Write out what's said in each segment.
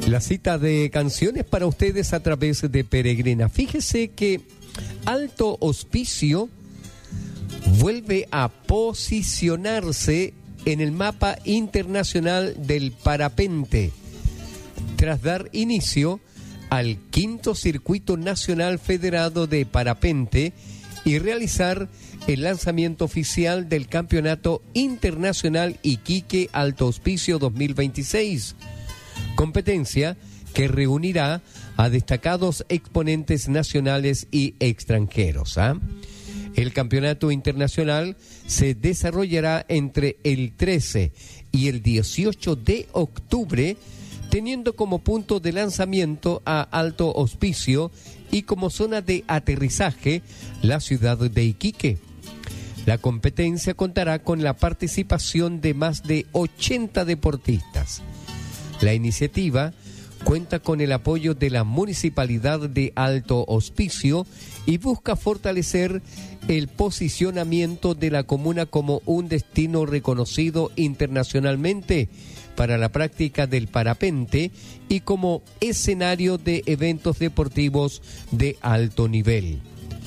La cita de canciones para ustedes a través de Peregrina. Fíjese que Alto Hospicio vuelve a posicionarse en el mapa internacional del parapente tras dar inicio al 5º Circuito Nacional Federado de Parapente y realizar el lanzamiento oficial del Campeonato Internacional Iquique Alto Hospicio 2026, competencia que reunirá a destacados exponentes nacionales y extranjeros. El campeonato internacional se desarrollará entre el 13 y el 18 de octubre, teniendo como punto de lanzamiento a Alto Hospicio y como zona de aterrizaje la ciudad de Iquique. La competencia contará con la participación de más de 80 deportistas. La iniciativa cuenta con el apoyo de la Municipalidad de Alto Hospicio y busca fortalecer el posicionamiento de la comuna como un destino reconocido internacionalmente para la práctica del parapente y como escenario de eventos deportivos de alto nivel.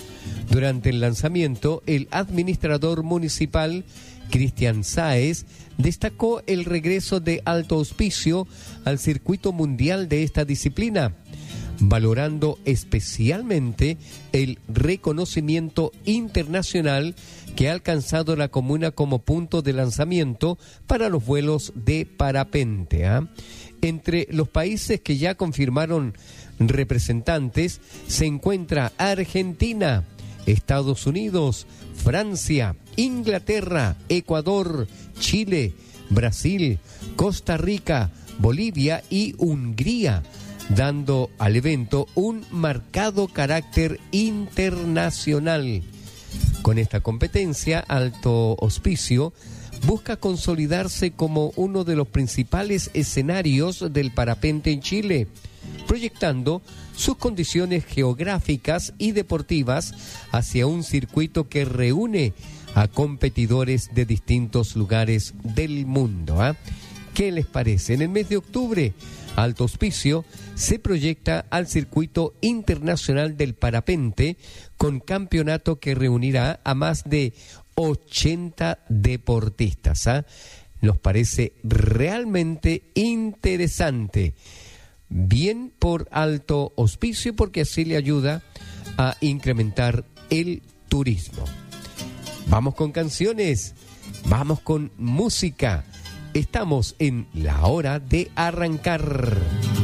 Durante el lanzamiento, el administrador municipal, Cristian Sáez, destacó el regreso de Alto Hospicio al circuito mundial de esta disciplina, valorando especialmente el reconocimiento internacional que ha alcanzado la comuna como punto de lanzamiento para los vuelos de parapente. Entre los países que ya confirmaron representantes se encuentra Argentina, Estados Unidos, Francia, Inglaterra, Ecuador, Chile, Brasil, Costa Rica, Bolivia y Hungría, dando al evento un marcado carácter internacional. Con esta competencia, Alto Hospicio busca consolidarse como uno de los principales escenarios del parapente en Chile, proyectando sus condiciones geográficas y deportivas hacia un circuito que reúne a competidores de distintos lugares del mundo. ¿Qué les parece? En el mes de octubre, Alto Hospicio se proyecta al circuito internacional del parapente con campeonato que reunirá a más de 80 deportistas. Nos parece realmente interesante. Bien por Alto Hospicio, porque así le ayuda a incrementar el turismo. Vamos con canciones, vamos con música. Estamos en la hora de arrancar.